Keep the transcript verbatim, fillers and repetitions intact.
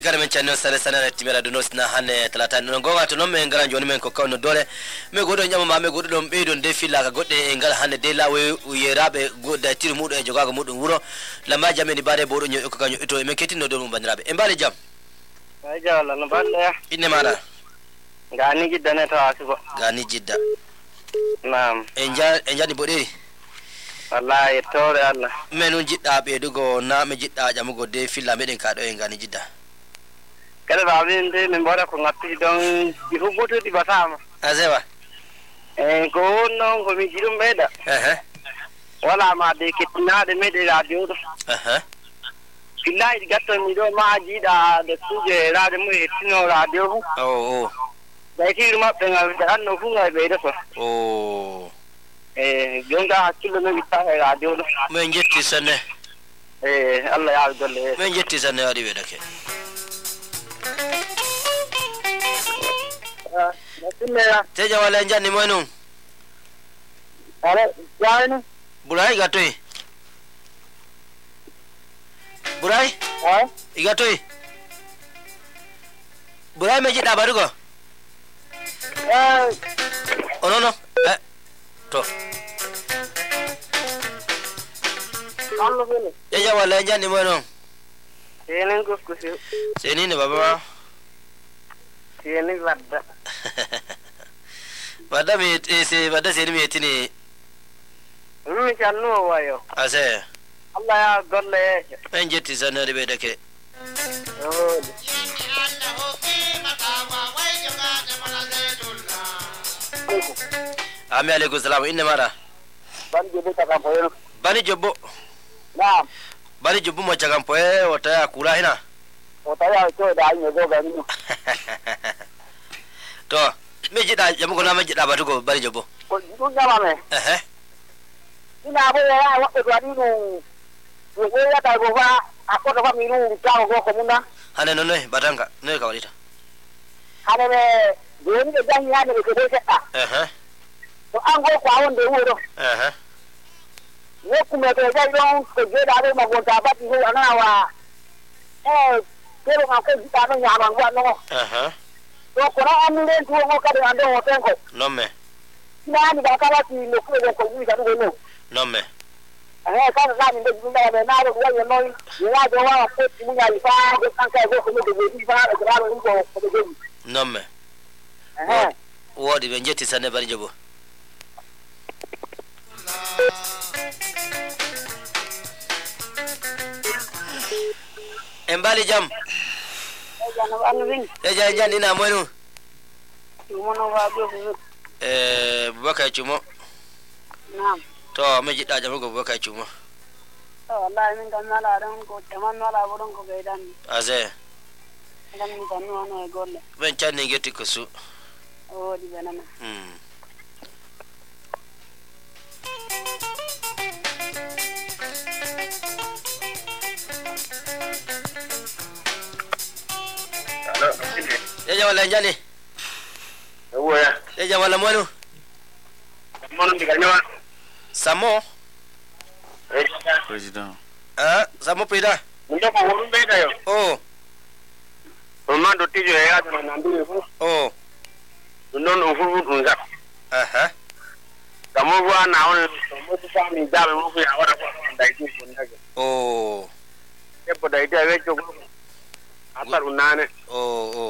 Garmen channel sare sana timera do nosna hane talata no gonga to non men garan joni men ko kawno dole me godo nyama ma me godo dum beedon de filla ka godde e ngal hane de lawe yerabe godda tir mudo e jogago mudum wuro lamba jame ni bare bodo nyo ko kanyo ito e men ketino do mum bandirabe e mbale jam ay jawla no balle inne mara gani jidda ne to asibo gani jidda naam e nja e njani boderi wallahi tore Allah menun jidda be dugo na me jidda jamugo de filla meden ka do e gani jidda kala babin de min bora ko ngatti don rubutu di basama azewa eh ko non ko mi jirum beda eh wala ma de kitna de me de radio do eh killai gatto mi do ma jida de suje radio mu etino radio oh oh dai ti ma penga dan no funga be do oh eh jonga hakilo me bitta radio do men jetti sanne eh Allah ya golle men jetti sanne wadi be dake teja wala njani mwenu ale jani burai gatoi burai ha igatoi burai meji da barugo eh ono no eh to allo bele teja wala njani mwenu tenen ko ko seni ne baba tenen wadda Wadda me se wadda se ni me tini mi channo wayo ase Allah ya golle en jetti sanare be dake oh ami alaikum salam inna mara ban jebe ta kan poyo bani jobbo naam bani jobbo mo chagam poe wata ya kula hina wata ya to da ni go ga ni to me jida jamu ko na me jida batugo bari jobbo ko du jama me eh ina bo ya wa ko adi no ko ya ta go fa ako fa mi ru ta go ko muna hane no ne batanga ne ka walita hane me de ni da ni ya ne ko de ta eh to an go kwa won de wuro eh ne kuma to ga don ko je da ba go ta ba ti ho ana wa eh pero ma ko ta no nya ma go no eh to ko na an le tu mo ka de ando ho tenko no me na ni ba ka ba ti no ko ko ni ka no no no me eh ka na ni de ni na na ro wa yo no ya do wa ko ti mu ya ifa de kan ka go ko ni de ni fa de ra ro ko ko de ni no me eh wodi be jetti sanne bari jobbo embali jam jana anu vin eja jani na mwenu mono wa do eh bubaka chumo naam to me jidda jamu go bubaka chumo to wallahi min kan mala don ko taman mala bodon ko gaidan aze dan min kan no no golle ben channi getti ko su o di banana hmm eja wala njani oya eja wala mwenu mono diganyo samo President. ah samo prida ndo ko wuru beta yo oh o mando tijo ya na nandure fu oh ndo no fu tunza aha kamo bwa na on mo tu fa mi jabe mo fu ya wara ko ndai ti ko ndaga oh e po dai ta we jo atar unane oh